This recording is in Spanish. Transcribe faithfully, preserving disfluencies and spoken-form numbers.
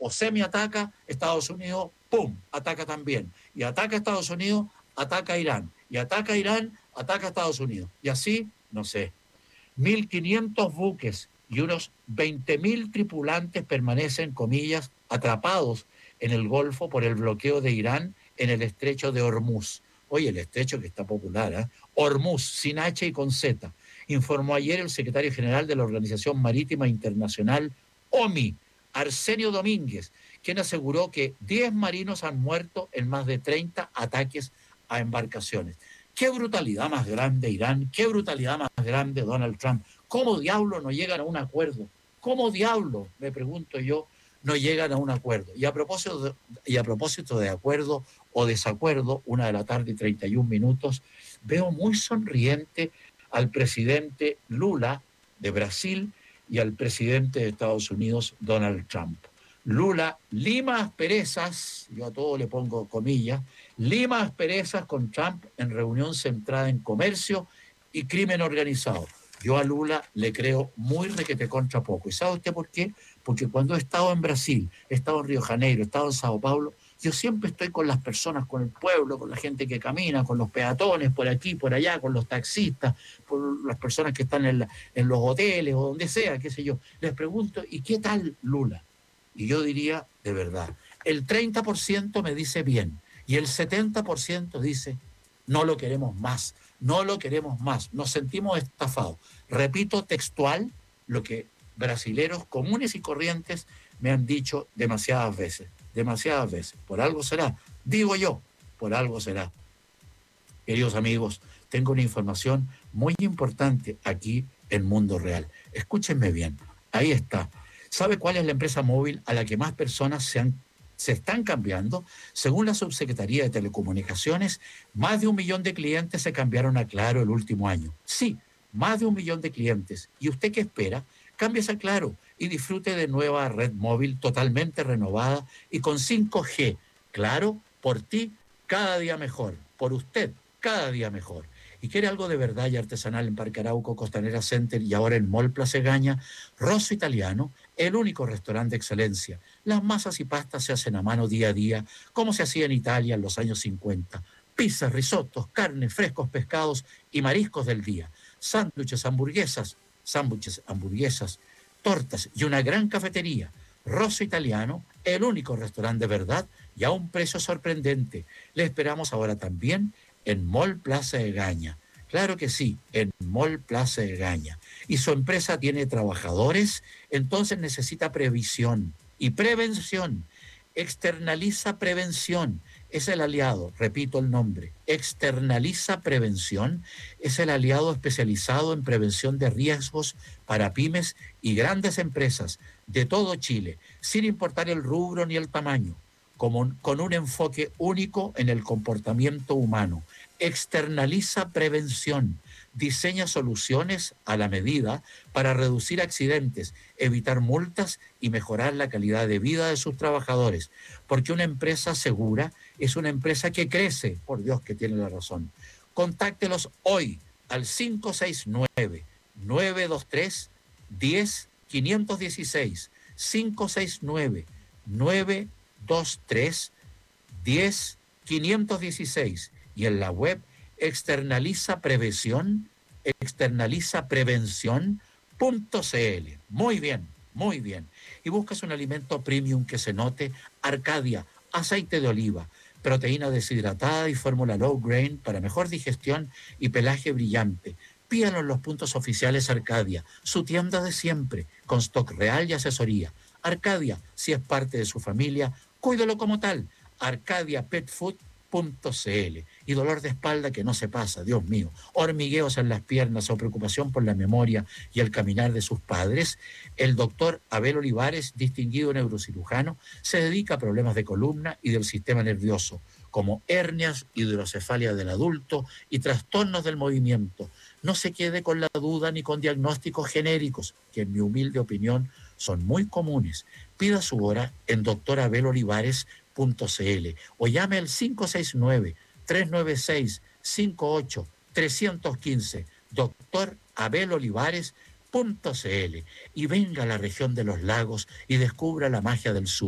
o semi-ataca, Estados Unidos, ¡pum!, ataca también. Y ataca a Estados Unidos, ataca a Irán. Y ataca a Irán, ataca a Estados Unidos. Y así, no sé, mil quinientos buques y unos veinte mil tripulantes permanecen, comillas, atrapados en el Golfo por el bloqueo de Irán en el estrecho de Hormuz. Oye, el estrecho que está popular, ¿eh? Hormuz, sin H y con Z, informó ayer el secretario general de la Organización Marítima Internacional, O M I, Arsenio Domínguez, quien aseguró que diez marinos han muerto en más de treinta ataques a embarcaciones. Qué brutalidad más grande, Irán, qué brutalidad más grande, Donald Trump. ¿Cómo diablos no llegan a un acuerdo? ¿Cómo diablos, me pregunto yo, no llegan a un acuerdo? Y a propósito de, y a propósito de acuerdo o desacuerdo, una de la tarde y treinta y un minutos, veo muy sonriente al presidente Lula de Brasil y al presidente de Estados Unidos, Donald Trump. Lula lima asperezas, yo a todo le pongo comillas, lima asperezas con Trump en reunión centrada en comercio y crimen organizado. Yo a Lula le creo muy requete contra poco. ¿Y sabe usted por qué? Porque cuando he estado en Brasil, he estado en Río de Janeiro, he estado en Sao Paulo, yo siempre estoy con las personas, con el pueblo, con la gente que camina, con los peatones, por aquí, por allá, con los taxistas, por las personas que están en, la, en los hoteles o donde sea, qué sé yo. Les pregunto, ¿y qué tal Lula? Y yo diría, de verdad, el treinta por ciento me dice bien y el setenta por ciento dice, no lo queremos más, no lo queremos más, nos sentimos estafados. Repito textual lo que brasileros comunes y corrientes me han dicho demasiadas veces, demasiadas veces. Por algo será, digo yo, por algo será. Queridos amigos, tengo una información muy importante aquí en Mundo Real. Escúchenme bien, ahí está. ¿Sabe cuál es la empresa móvil a la que más personas se, han, se están cambiando? Según la Subsecretaría de Telecomunicaciones, más de un millón de clientes se cambiaron a Claro el último año. Sí, más de un millón de clientes. ¿Y usted qué espera? Cámbiese a Claro y disfrute de nueva red móvil totalmente renovada y con cinco G. Claro, por ti, cada día mejor. Por usted, cada día mejor. ¿Y quiere algo de verdad y artesanal en Parque Arauco, Costanera Center y ahora en Mall Plaza Egaña? Rosso Italiano, el único restaurante de excelencia. Las masas y pastas se hacen a mano día a día, como se hacía en Italia en los años cincuenta. Pizzas, risotos, carne, frescos pescados y mariscos del día. Sándwiches, hamburguesas, sándwiches, hamburguesas, tortas y una gran cafetería. Rosso Italiano, el único restaurante de verdad y a un precio sorprendente. Le esperamos ahora también en Mall Plaza Egaña. Claro que sí, en Mall Plaza Egaña. Y su empresa tiene trabajadores, entonces necesita previsión y prevención. Externaliza Prevención es el aliado, repito el nombre, Externaliza Prevención es el aliado especializado en prevención de riesgos para pymes y grandes empresas de todo Chile, sin importar el rubro ni el tamaño, como, con un enfoque único en el comportamiento humano. Externaliza Prevención, diseña soluciones a la medida para reducir accidentes, evitar multas y mejorar la calidad de vida de sus trabajadores, porque una empresa segura es una empresa que crece. Por Dios que tiene la razón. Contáctelos hoy al cinco seis nueve, nueve dos tres, uno cero cinco uno seis, cinco seis nueve, nueve dos tres, uno cero cinco uno seis y en la web externaliza prevención, externaliza prevención punto cl. Muy bien, muy bien. Y buscas un alimento premium que se note, Arcadia, aceite de oliva, proteína deshidratada y fórmula low grain para mejor digestión y pelaje brillante. Pídalo en los puntos oficiales Arcadia, su tienda de siempre, con stock real y asesoría. Arcadia, si es parte de su familia, cuídalo como tal. arcadia pet food punto cl. Y dolor de espalda que no se pasa, Dios mío, hormigueos en las piernas o preocupación por la memoria y el caminar de sus padres, el doctor Abel Olivares, distinguido neurocirujano, se dedica a problemas de columna y del sistema nervioso, como hernias, hidrocefalia del adulto y trastornos del movimiento. No se quede con la duda ni con diagnósticos genéricos, que en mi humilde opinión son muy comunes. Pida su hora en doctor abel olivares punto cl o llame al cinco seis nueve, tres nueve seis, cinco ocho tres uno cinco, doctor abel olivares punto cl, y venga a la región de los lagos y descubra la magia del sur.